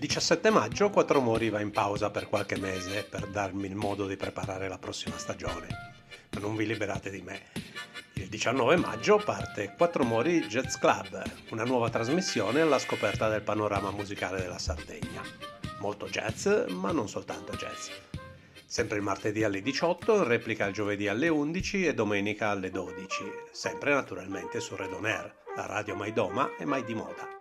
Il 17 maggio Quattro Mori va in pausa per qualche mese per darmi il modo di preparare la prossima stagione. Ma non vi liberate di me. Il 19 maggio parte Quattro Mori Jazz Club, una nuova trasmissione alla scoperta del panorama musicale della Sardegna. Molto jazz, ma non soltanto jazz. Sempre il martedì alle 18, replica il giovedì alle 11 e domenica alle 12, sempre naturalmente su Red On Air, la radio mai doma e mai di moda.